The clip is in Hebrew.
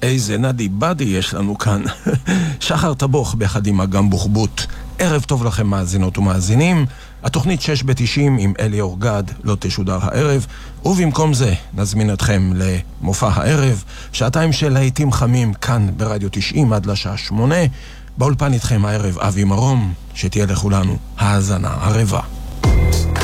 איזה נדי בדי יש לנו כאן. שחר טבוך ביחד עם אגם בוחבוט. ערב טוב לכם מאזינות ומאזינים. התוכנית 6 ב-90 עם אלי אורגד לא תשודר הערב, ובמקום זה נזמין אתכם למופע הערב, שעתיים של להיטים חמים כאן ברדיו 90 עד לשעה 8. באולפן איתכם הערב אבי מרום, שתהיה לכולנו האזנה ערבה.